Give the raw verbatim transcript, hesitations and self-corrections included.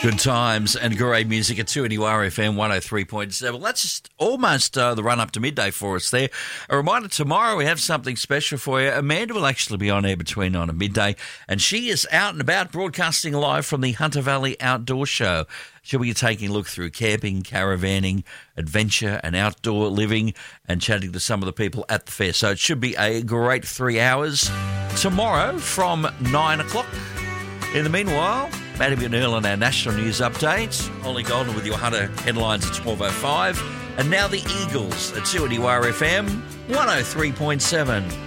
Good times and great music at two N U R F M one oh three point seven. That's just almost uh, the run up to midday for us there. A reminder, tomorrow we have something special for you. Amanda will actually be on air between nine and midday, and she is out and about broadcasting live from the Hunter Valley Outdoor Show. She'll be taking a look through camping, caravanning, adventure and outdoor living and chatting to some of the people at the fair. So it should be a great three hours tomorrow from nine o'clock. In the meanwhile, Maddie McNeil on our national news updates. Ollie Golden with your Hunter headlines at twelve oh five. And now the Eagles at two N U R F M one oh three point seven.